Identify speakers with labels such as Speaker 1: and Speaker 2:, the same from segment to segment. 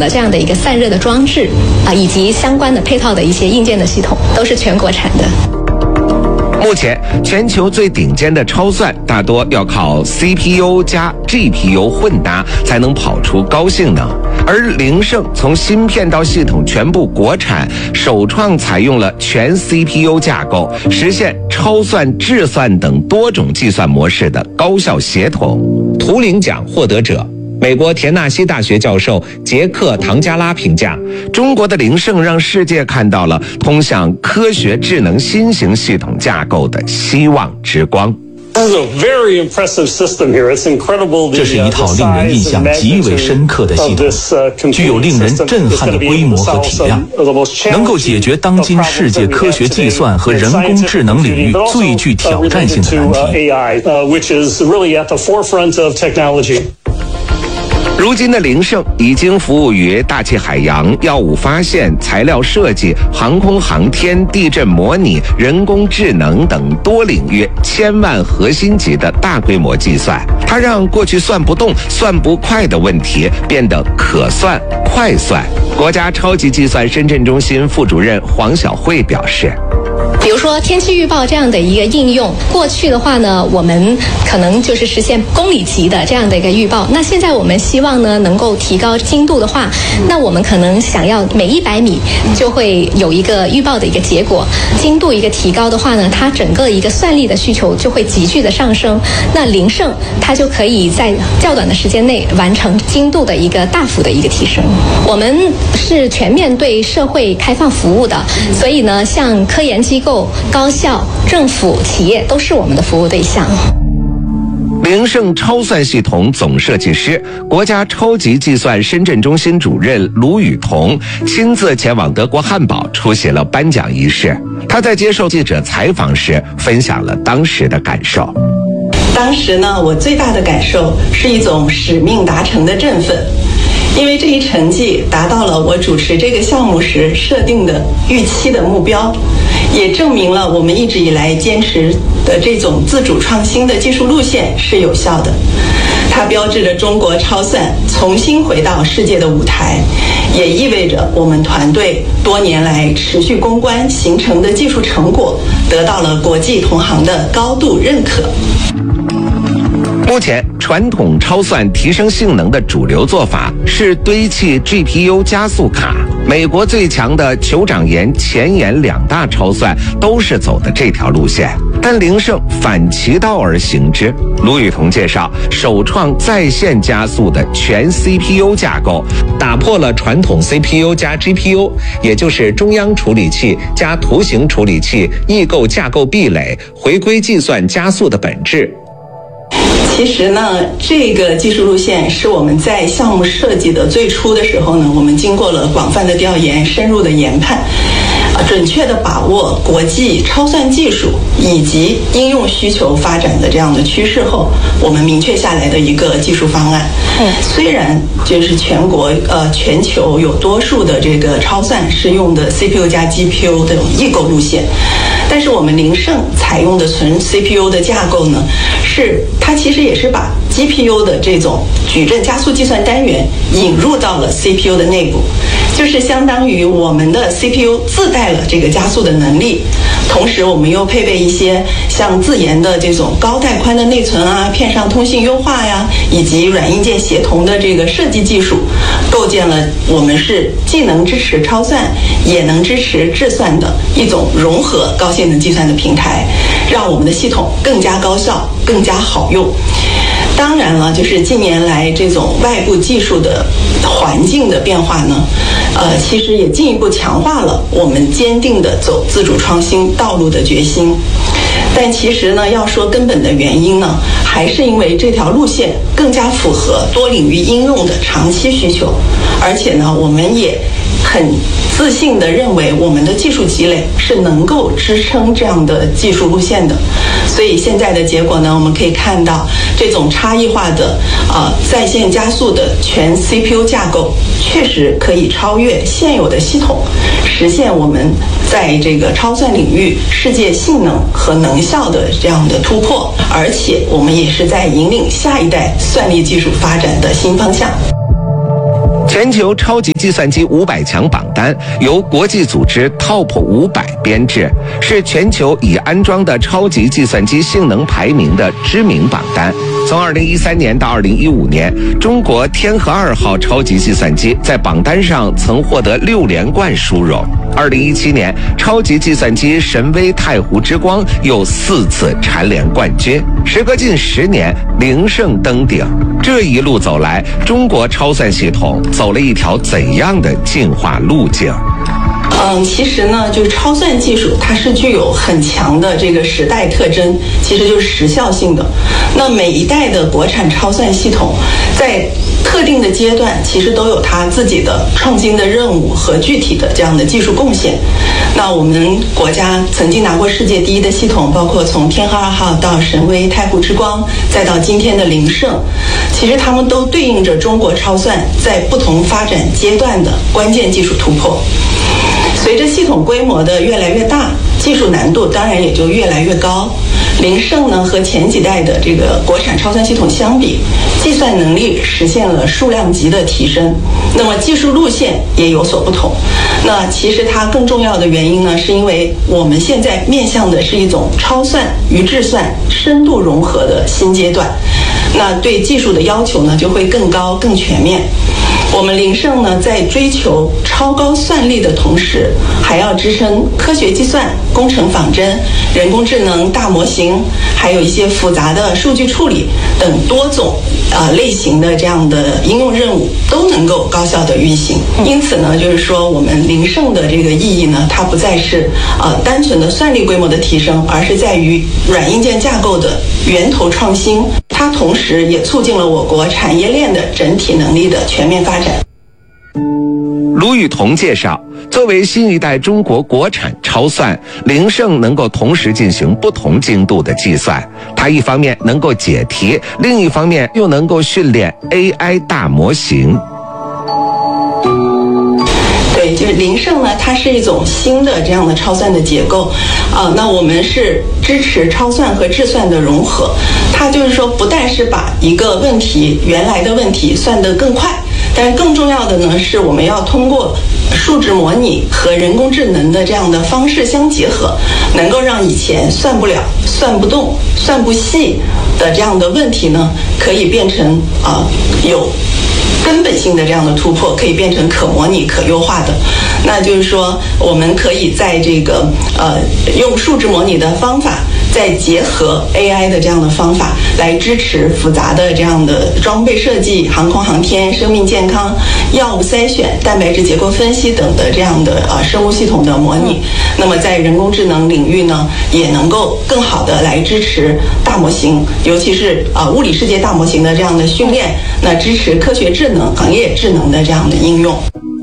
Speaker 1: 的这样的一个散热的装置以及相关的配套的一些硬件的系统，都是全国产的。
Speaker 2: 目前，全球最顶尖的超算大多要靠 CPU 加 GPU 混搭才能跑出高性能，而凌盛从芯片到系统全部国产，首创采用了全 CPU 架构，实现超算、智算等多种计算模式的高效协同。图灵奖获得者美国田纳西大学教授杰克·唐加拉评价，中国的凌盛让世界看到了通向科学智能新型系统架构的希望之光。
Speaker 3: 这
Speaker 4: 是一套令人印象极为深刻的系统，具有令人震撼的规模和体量，能够解决当今世界科学计算和人工智能领域最具挑战性的难题。
Speaker 2: 如今的凌盛已经服务于大气海洋、药物发现、材料设计、航空航天、地震模拟、人工智能等多领域千万核心级的大规模计算。它让过去算不动、算不快的问题变得可算、快算。国家超级计算深圳中心副主任黄晓慧表示，
Speaker 1: 比如说天气预报这样的一个应用，过去的话呢，我们可能就是实现公里级的这样的一个预报。那现在我们希望呢，能够提高精度的话，那我们可能想要每100米就会有一个预报的一个结果。精度一个提高的话呢，它整个一个算力的需求就会急剧的上升。那凌盛它就可以在较短的时间内完成精度的一个大幅的一个提升。我们是全面对社会开放服务的，所以呢，像科研机构、高校、政府、企业都是我们的服务对象。
Speaker 2: 凌盛超算系统总设计师、国家超级计算深圳中心主任卢雨桐亲自前往德国汉堡出席了颁奖仪式。他在接受记者采访时分享了当时的感受。
Speaker 5: 当时呢，我最大的感受是一种使命达成的振奋，因为这一成绩达到了我主持这个项目时设定的预期的目标，也证明了我们一直以来坚持的这种自主创新的技术路线是有效的。它标志着中国超算重新回到世界的舞台，也意味着我们团队多年来持续攻关形成的技术成果得到了国际同行的高度认可。
Speaker 2: 目前，传统超算提升性能的主流做法是堆砌 GPU 加速卡。美国最强的酋长岩、前沿2大超算都是走的这条路线，但凌盛反其道而行之。卢雨桐介绍，首创在线加速的全 CPU 架构，打破了传统 CPU 加 GPU， 也就是中央处理器加图形处理器异构架构壁垒，回归计算加速的本质。
Speaker 5: 其实呢，这个技术路线是我们在项目设计的最初的时候呢，我们经过了广泛的调研、深入的研判，准确的把握国际超算技术以及应用需求发展的这样的趋势后，我们明确下来的一个技术方案。虽然就是全球有多数的这个超算是用的 CPU 加 GPU 这种异构路线，但是我们凌盛采用的纯 CPU 的架构呢，它其实也是把 GPU 的这种矩阵加速计算单元引入到了 CPU 的内部，就是相当于我们的 CPU 自带了这个加速的能力，同时我们又配备一些像自研的这种高带宽的内存啊、片上通信优化呀，以及软硬件协同的这个设计技术，构建了我们是既能支持超算也能支持智算的一种融合高性能计算的平台，让我们的系统更加高效、更加好用。当然了，就是近年来这种外部技术的环境的变化呢，其实也进一步强化了我们坚定的走自主创新道路的决心。但其实呢，要说根本的原因呢，还是因为这条路线更加符合多领域应用的长期需求，而且呢，我们也很自信地认为我们的技术积累是能够支撑这样的技术路线的。所以现在的结果呢，我们可以看到这种差异化的在线加速的全 CPU 架构确实可以超越现有的系统，实现我们在这个超算领域世界性能和能效的这样的突破，而且我们也是在引领下一代算力技术发展的新方向。
Speaker 2: 全球超级计算机500强榜单由国际组织 Top 500编制，是全球已安装的超级计算机性能排名的知名榜单。从2013年到2015年，中国天河2号超级计算机在榜单上曾获得6连冠殊荣。2017年，超级计算机神威太湖之光又4次蝉联冠军。时隔近10年，凌盛登顶。这一路走来，中国超算系统走了一条怎样的进化路径？
Speaker 5: 其实呢，就是超算技术，它是具有很强的这个时代特征，其实就是时效性的。那每一代的国产超算系统，在特定的阶段，其实都有它自己的创新的任务和具体的这样的技术贡献。那我们国家曾经拿过世界第1的系统，包括从天河2号到神威太湖之光，再到今天的凌盛，其实它们都对应着中国超算在不同发展阶段的关键技术突破。随着系统规模的越来越大，技术难度当然也就越来越高。凌盛呢和前几代的这个国产超算系统相比，计算能力实现了数量级的提升，那么技术路线也有所不同。那其实它更重要的原因呢，是因为我们现在面向的是一种超算与智算深度融合的新阶段，那对技术的要求呢就会更高更全面。我们凌盛呢，在追求超高算力的同时，还要支撑科学计算、工程仿真、人工智能、大模型，还有一些复杂的数据处理等多种类型的这样的应用任务都能够高效的运行。因此呢，就是说我们凌盛的这个意义呢，它不再是单纯的算力规模的提升，而是在于软硬件架构的源头创新。它同时也促进了我国产业链的整体能力的全面发展。
Speaker 2: 卢雨桐介绍，作为新一代中国国产超算，凌盛能够同时进行不同精度的计算。它一方面能够解题，另一方面又能够训练 AI 大模型。
Speaker 5: 对，就是凌盛呢，它是一种新的这样的超算的结构那我们是支持超算和智算的融合。它就是说，不但是把一个问题原来的问题算得更快，但是更重要的呢，是我们要通过数值模拟和人工智能的这样的方式相结合，能够让以前算不了、算不动、算不细的这样的问题呢，可以变成有根本性的这样的突破，可以变成可模拟、可优化的。那就是说，我们可以在这个用数值模拟的方法，再结合 AI 的这样的方法，来支持复杂的这样的装备设计、航空航天、生命健康、药物筛选、蛋白质结构分析等的这样的生物系统的模拟。那么在人工智能领域呢，也能够更好的来支持大模型，尤其是物理世界大模型的这样的训练，那支持科学智能、行业智能的这样的应用。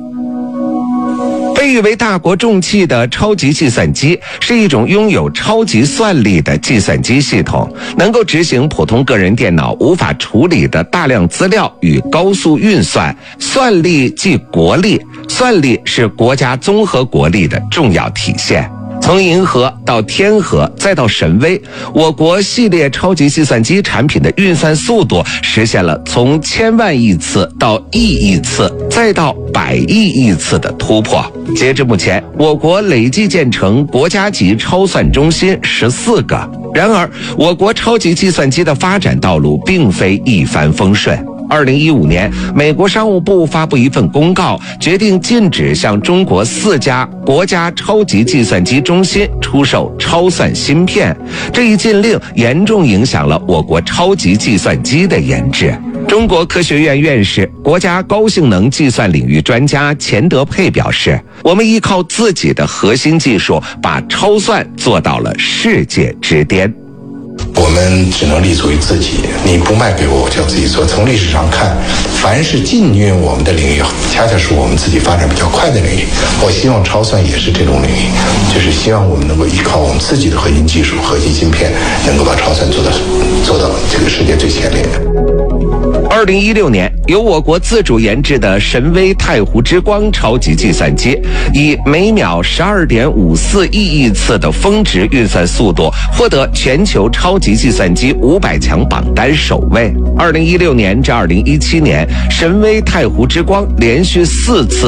Speaker 2: 被誉为大国重器的超级计算机是一种拥有超级算力的计算机系统，能够执行普通个人电脑无法处理的大量资料与高速运算。算力即国力，算力是国家综合国力的重要体现。从银河到天河再到神威，我国系列超级计算机产品的运算速度实现了从1000万亿次到1亿次再到100亿亿次的突破。截至目前，我国累计建成国家级超算中心14个。然而，我国超级计算机的发展道路并非一帆风顺。2015年，美国商务部发布一份公告，决定禁止向中国4家国家超级计算机中心出售超算芯片。这一禁令严重影响了我国超级计算机的研制。中国科学院院士、国家高性能计算领域专家钱德佩表示，我们依靠自己的核心技术，把超算做到了世界之巅。
Speaker 3: 我们只能立足于自己，你不卖给我，我就要自己做。从历史上看，凡是禁运我们的领域，恰恰是我们自己发展比较快的领域。我希望超算也是这种领域，就是希望我们能够依靠我们自己的核心技术、核心芯片，能够把超算做到这个世界最前列。
Speaker 2: 2016年，由我国自主研制的神威太湖之光超级计算机，以每秒12.54亿次的峰值运算速度，获得全球超级计算机500强榜单首位。2016年至2017年，神威太湖之光连续4次